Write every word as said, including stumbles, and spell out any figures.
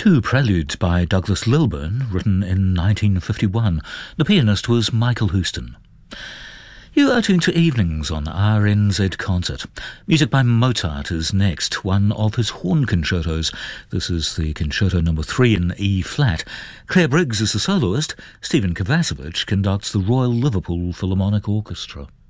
Two preludes by Douglas Lilburn, written in nineteen fifty-one. The pianist was Michael Houston. You are tuned to Evenings on R N Z Concert. Music by Mozart is next, one of his horn concertos. This is the concerto number three in E-flat. Claire Briggs is the soloist. Stephen Kovacevic conducts the Royal Liverpool Philharmonic Orchestra.